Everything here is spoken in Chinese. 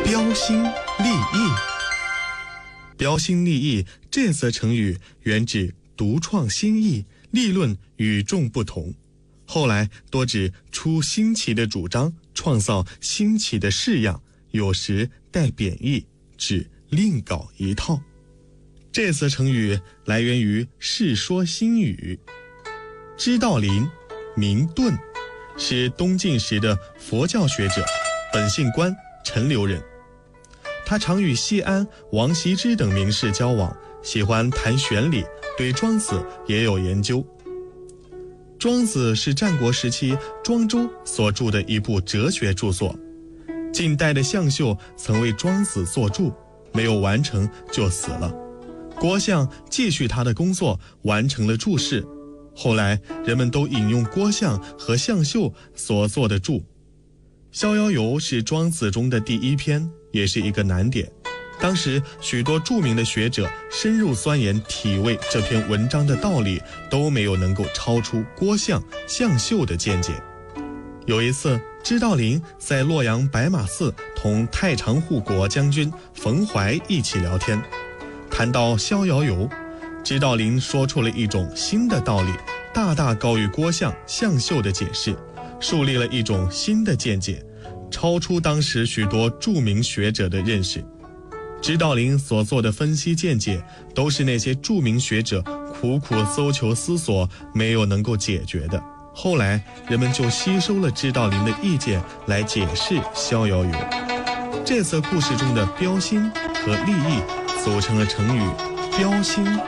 标新立异。标新立异这则成语原指独创新意，立论与众不同，后来多指出新奇的主张，创造新奇的式样，有时带贬义，指另搞一套。这则成语来源于《世说新语》。支道林，名顿，是东晋时的佛教学者，本姓关，陈留人。他常与西安王羲之等名士交往，喜欢谈玄理，对庄子也有研究。庄子是战国时期庄周所著的一部哲学著作。近代的向秀曾为庄子作注，没有完成就死了。郭象继续他的工作，完成了注释。后来人们都引用郭象和向秀所做的注。《逍遥游》是庄子中的第一篇，也是一个难点。当时许多著名的学者深入钻研体味这篇文章的道理，都没有能够超出郭象、向秀的见解。有一次，支道林在洛阳白马寺同太常护国将军冯怀一起聊天，谈到《逍遥游》，支道林说出了一种新的道理，大大高于郭象、向秀的解释，树立了一种新的见解，超出当时许多著名学者的认识。支道林所做的分析见解，都是那些著名学者苦苦搜求思索没有能够解决的。后来人们就吸收了支道林的意见来解释《逍遥游》。这则故事中的标新和立异组成了成语标新